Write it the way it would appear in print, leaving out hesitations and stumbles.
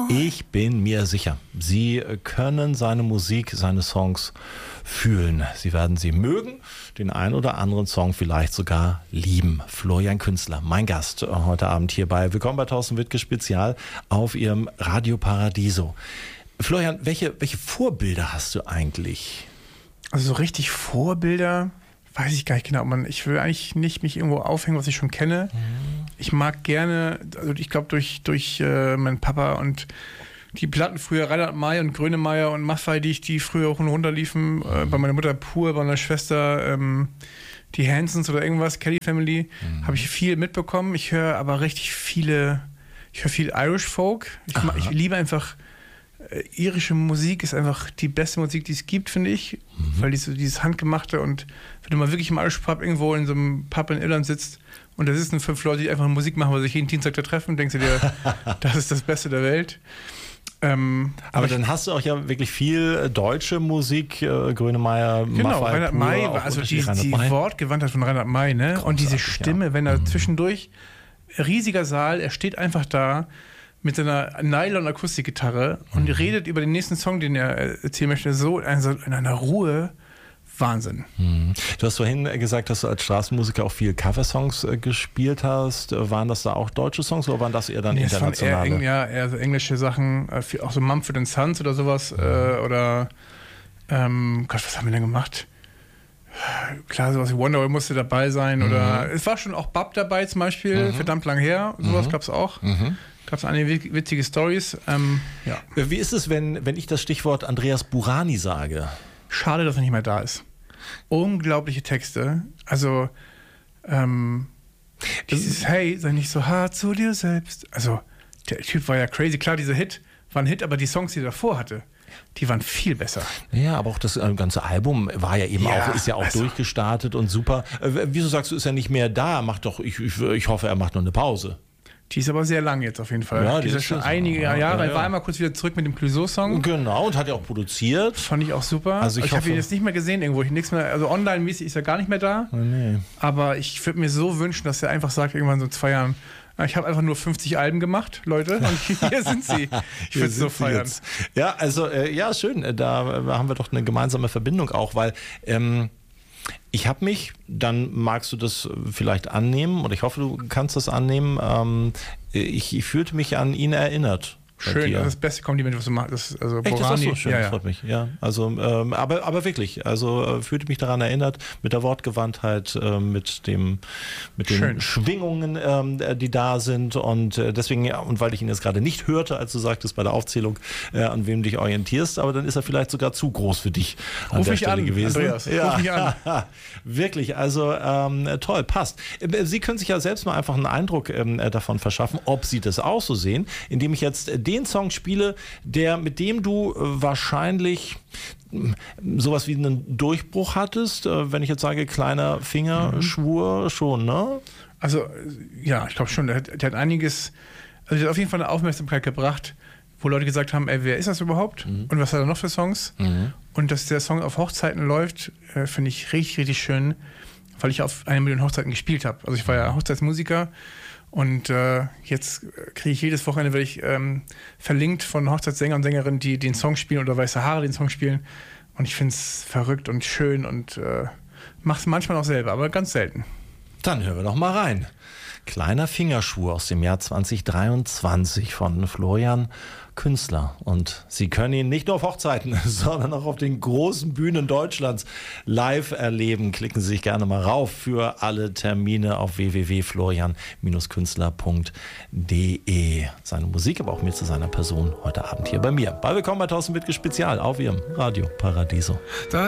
Ich bin mir sicher, Sie können seine Musik, seine Songs fühlen. Sie werden sie mögen, den einen oder anderen Song vielleicht sogar lieben. Florian Künstler, mein Gast heute Abend hierbei. Willkommen bei Thorsten Wittke Spezial auf Ihrem Radio Paradiso. Florian, welche Vorbilder hast du eigentlich? Also so richtig Vorbilder, weiß ich gar nicht genau. Ich will eigentlich nicht mich irgendwo aufhängen, was ich schon kenne. Ich mag gerne, also ich glaube durch meinen Papa und die Platten früher, Reinhard May und Grönemeyer und Maffay, die früher hoch und runter liefen, bei meiner Mutter Pur, bei meiner Schwester die Hansons oder irgendwas, Kelly Family, habe ich viel mitbekommen. Ich höre aber viel Irish Folk. Ich liebe einfach, irische Musik ist einfach die beste Musik, die es gibt, finde ich, weil dieses Handgemachte, und wenn du mal wirklich im Irish Pub irgendwo in so einem Pub in Irland sitzt und da sitzen 5 Leute, die einfach Musik machen, weil sie sich jeden Dienstag da treffen, denkst du dir, das ist das Beste der Welt. Aber dann hast du auch ja wirklich viel deutsche Musik, Grönemeyer, genau, Maffay, Reinhard May, also die Wortgewandtheit von Reinhard May, ne? Und diese Stimme, wenn er zwischendurch, riesiger Saal, er steht einfach da mit seiner Nylon-Akustikgitarre und redet über den nächsten Song, den er erzählen möchte, so in einer Ruhe. Wahnsinn. Du hast vorhin gesagt, dass du als Straßenmusiker auch viel Coversongs gespielt hast. Waren das da auch deutsche Songs oder waren das eher dann internationale? Eher so englische Sachen, auch so Mumford & Sons oder sowas. Oder was haben wir denn gemacht? Klar, sowas wie Wonderwall musste dabei sein. Oder es war schon auch Bab dabei zum Beispiel, verdammt lang her. Sowas gab es auch. Gab es einige witzige Storys. Ja. Wie ist es, wenn ich das Stichwort Andreas Burani sage? Schade, dass er nicht mehr da ist. Unglaubliche Texte. Also, dieses Hey, sei nicht so hart zu dir selbst. Also, der Typ war ja crazy. Klar, dieser Hit war ein Hit, aber die Songs, die er davor hatte, die waren viel besser. Ja, aber auch das ganze Album war ja eben ist ja auch durchgestartet und super. Wieso sagst du, ist er nicht mehr da? Ich hoffe, er macht noch eine Pause. Die ist aber sehr lang jetzt auf jeden Fall. Ja, die ist schon einige Jahre. Er war einmal kurz wieder zurück mit dem Clouseau-Song. Genau, und hat ja auch produziert. Fand ich auch super. Also ich habe ihn jetzt nicht mehr gesehen irgendwo. Also online-mäßig ist er gar nicht mehr da. Nee. Aber ich würde mir so wünschen, dass er einfach sagt, irgendwann so in 2 Jahren, ich habe einfach nur 50 Alben gemacht, Leute, und hier sind sie. Ich würde es so feiern. Jetzt. Ja, also, schön. Da haben wir doch eine gemeinsame Verbindung auch, weil ich habe mich, dann magst du das vielleicht annehmen, oder ich hoffe, du kannst das annehmen, ich fühlte mich an ihn erinnert. Schön, das ist das beste Kompliment, was du machst. Das ist so schön, das freut mich. Ja, also, aber wirklich, also fühlte mich daran erinnert, mit der Wortgewandtheit, mit den Schwingungen, die da sind, und deswegen, und weil ich ihn jetzt gerade nicht hörte, als du sagtest bei der Aufzählung, an wem du dich orientierst, aber dann ist er vielleicht sogar zu groß für dich an der Stelle gewesen. Andreas, ruf mich an. Wirklich, also toll, passt. Sie können sich ja selbst mal einfach einen Eindruck davon verschaffen, ob Sie das auch so sehen, indem ich jetzt den Song spiele, mit dem du wahrscheinlich sowas wie einen Durchbruch hattest, wenn ich jetzt sage, kleiner Fingerschwur, schon, ne? Also, ja, ich glaube schon, der hat einiges, also der hat auf jeden Fall eine Aufmerksamkeit gebracht, wo Leute gesagt haben, ey, wer ist das überhaupt? Und was hat er noch für Songs? Und dass der Song auf Hochzeiten läuft, finde ich richtig, richtig schön, weil ich auf 1 Million Hochzeiten gespielt habe. Also ich war ja Hochzeitsmusiker. Und jetzt kriege ich jedes Wochenende, werde ich verlinkt von Hochzeitssänger und Sängerinnen, die den Song spielen, oder Weiße Haare den Song spielen. Und ich finde es verrückt und schön und mache es manchmal auch selber, aber ganz selten. Dann hören wir doch mal rein. Kleiner Fingerschwur aus dem Jahr 2023 von Florian Künstler. Und Sie können ihn nicht nur auf Hochzeiten, sondern auch auf den großen Bühnen Deutschlands live erleben. Klicken Sie sich gerne mal rauf für alle Termine auf www.florian-künstler.de. Seine Musik, aber auch mehr zu seiner Person heute Abend hier bei mir. Willkommen bei Thorsten Wittke Spezial auf Ihrem Radio Paradiso.